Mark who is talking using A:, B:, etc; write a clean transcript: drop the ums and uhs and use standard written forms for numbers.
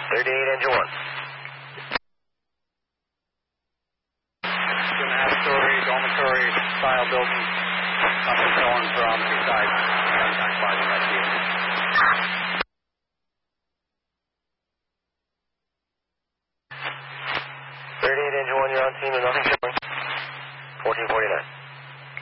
A: 38 engine 1.
B: 2.5-story dormitory style building. Something showing from two sides. Maritime Plaza, that's you.
A: 38 engine 1, you're on scene and nothing showing. 1449.